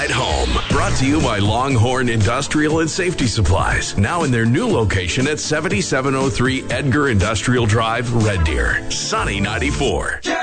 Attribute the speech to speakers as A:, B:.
A: ride home. Brought to you by Longhorn Industrial and Safety Supplies. Now in their new location at 7703 Edgar Industrial Drive, Red Deer. Sunny 94.